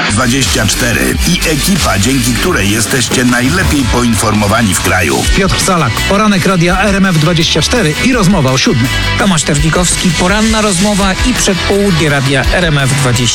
24 i ekipa, dzięki której jesteście najlepiej poinformowani w kraju. Piotr Salak, poranek radia RMF24 i rozmowa o 7. Tomasz Terlikowski, poranna rozmowa i przedpołudnie radia RMF24.